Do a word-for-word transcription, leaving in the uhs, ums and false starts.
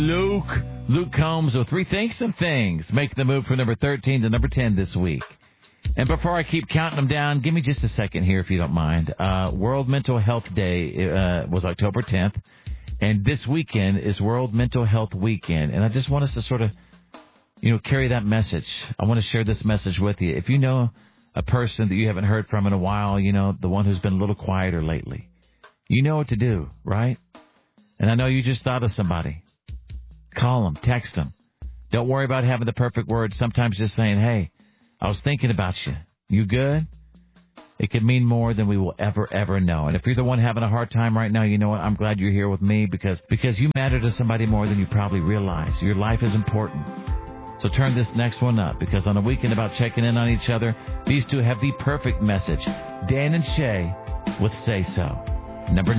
Luke. Luke Combs with Three Things and Things. Make the move from number thirteen to number ten this week. And before I keep counting them down, give me just a second here if you don't mind. Uh, World Mental Health Day uh, was October tenth. And this weekend is World Mental Health Weekend. And I just want us to sort of, you know, carry that message. I want to share this message with you. If you know a person that you haven't heard from in a while, you know, the one who's been a little quieter lately, you know what to do, right? And I know you just thought of somebody. Call them, text them. Don't worry about having the perfect words. Sometimes just saying, hey, I was thinking about you. You good? It could mean more than we will ever, ever know. And if you're the one having a hard time right now, you know what? I'm glad you're here with me because, because you matter to somebody more than you probably realize. Your life is important. So turn this next one up because on a weekend about checking in on each other, these two have the perfect message. Dan and Shay with Say So. Number